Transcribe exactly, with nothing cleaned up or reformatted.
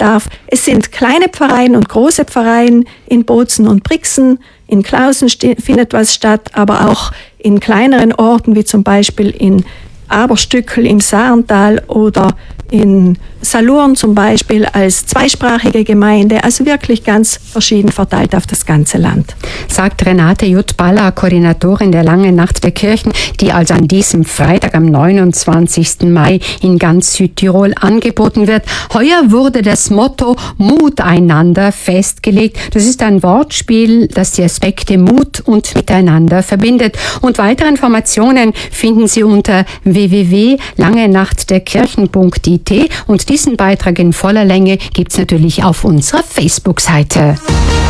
darf. Es sind kleine Pfarreien und große Pfarreien in Bozen und Brixen. In Klausen findet was statt, aber auch in kleineren Orten, wie zum Beispiel in Aberstückel im Saarntal oder in Salurn zum Beispiel als zweisprachige Gemeinde, also wirklich ganz verschieden verteilt auf das ganze Land. Sagt Renate Jutt-Baller, Koordinatorin der Langen Nacht der Kirchen, die also an diesem Freitag am neunundzwanzigsten Mai in ganz Südtirol angeboten wird. Heuer wurde das Motto Mut einander festgelegt. Das ist ein Wortspiel, das die Aspekte Mut und Miteinander verbindet. Und weitere Informationen finden Sie unter w w w punkt langenachtderkirchen punkt i t und diesen Beitrag in voller Länge gibt's natürlich auf unserer Facebook-Seite.